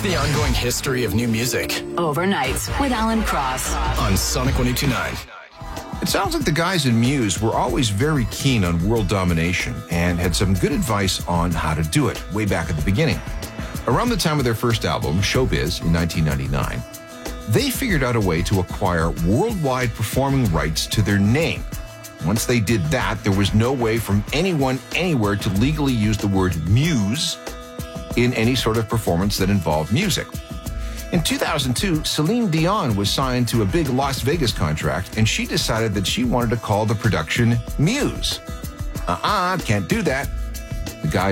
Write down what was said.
the ongoing history of new music Overnights with Alan Cross. on Sonic 102.9. It sounds like the guys in Muse were always very keen on world domination and had some good advice on how to do it way back at the beginning. Around the time of their first album, Showbiz, in 1999, they figured out a way to acquire worldwide performing rights to their name. Once they did that, there was no way from anyone anywhere to legally use the word Muse in any sort of performance that involved music. In 2002, Celine Dion was signed to a big Las Vegas contract, and she decided that she wanted to call the production Muse. Can't do that. The guy